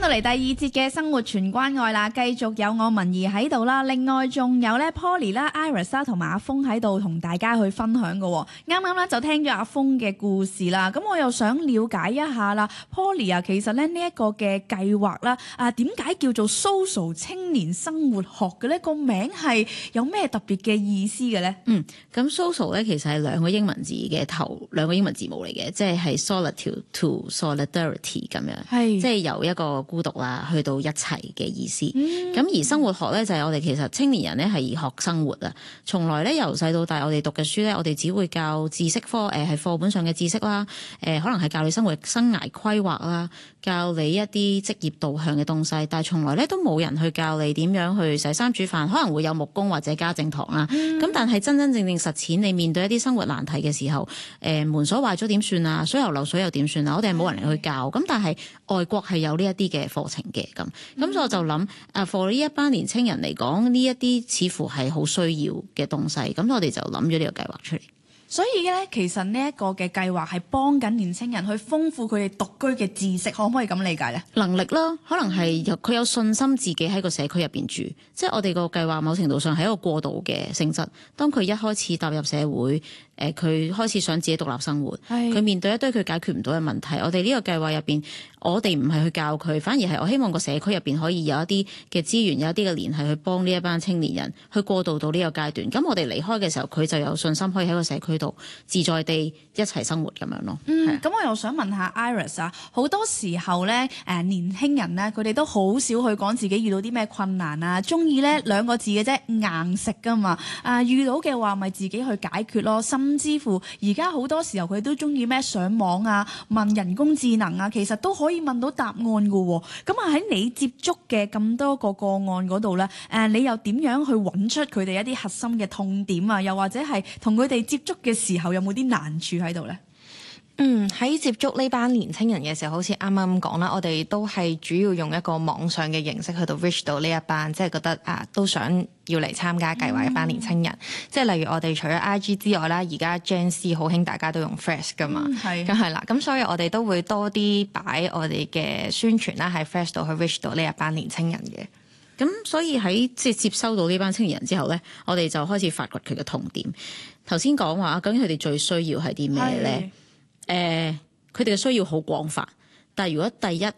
到嚟第二節嘅生活全關愛啦，繼續有我文儀喺度啦，另外仲有咧 Poly 啦、Iris 啦同埋阿峰喺度同大家去分享嘅。啱啱咧就聽咗阿峰嘅故事啦，咁我又想了解一下啦 ，Poly 啊，其實咧呢一個嘅計劃啦，點解叫做 Soso 青年生活學嘅咧？個名係有咩特別嘅意思嘅咧？ 咁 Soso 咧其實係兩個英文字嘅頭兩個英文字母嚟嘅，即係 solitude to solidarity 咁樣，即係由一個孤獨啦去到一齊嘅意思。咁而生活學咧就係我哋其實青年人咧係以學生活啊，從來咧由細到大我哋讀嘅書咧，我哋只會教知識科，係課本上嘅知識啦，可能係教你生涯規劃啦，教你一啲職業導向嘅東西，但係從來咧都冇人去教你點樣去洗衫煮飯，可能會有木工或者家政堂啦。咁但係真真正正實踐你面對一啲生活難題嘅時候，門鎖壞咗點算啊？水喉漏水又點算啊？我哋係冇人嚟去教，咁但係外國係有呢一啲嘅課程嘅，咁所以我就諗for 呢一班年青人嚟講，呢一啲似乎係好需要嘅東西，咁我哋就諗咗呢個計劃出嚟。 所以咧，其實呢一個嘅計劃係幫緊年青人去豐富佢哋獨居嘅知識，可唔可以咁理解咧？ 能力啦，可能係佢有信心自己喺個社區入邊住，即係我哋個計劃某程度上係一個過渡嘅性質。當佢一開始踏入社會，佢開始想自己獨立生活，佢面對一堆佢解決唔到嘅問題，我哋呢個計劃入邊，我哋唔係去教佢，反而係我希望個社區入邊可以有一啲嘅資源，有一啲嘅聯繫去幫呢一班青年人去過渡到呢個階段。咁我哋離開嘅時候，佢就有信心可以喺個社區度自在地一齊生活咁樣咯。 咁我又想問下 Iris 啊，好多時候咧，年輕人咧，佢哋都好少去講自己遇到啲咩困難啊，中意咧兩個字嘅啫，硬食噶嘛。遇到嘅話咪自己去解決咯，甚至乎而家好多時候佢都中意咩上網啊，問人工智能啊，其實都可以問到答案噶喎。咁喺你接觸嘅咁多個個案嗰度咧，你又點樣去揾出佢哋一啲核心嘅痛點啊？又或者係同佢哋接觸嘅時候有冇啲難處喺度咧？ 喺接觸呢班年青人嘅時候，好似啱啱講啦，我哋都係主要用一個網上嘅形式去到 reach 到呢一班，即係覺得都想要嚟參加計劃一班年青人。即係例如我哋除咗 IG 之外啦，而家 Gen Z 好興大家都用 Threads 噶嘛，咁係啦，咁所以我哋都會多啲擺我哋嘅宣傳啦喺 Threads 度去 reach 到呢一班年青人嘅。 咁所以喺即係接收到呢班青年人之後咧，我哋就開始發掘佢嘅痛點。頭先講話究竟佢哋最需要係啲咩咧？佢哋嘅需要好廣泛，但係如果第一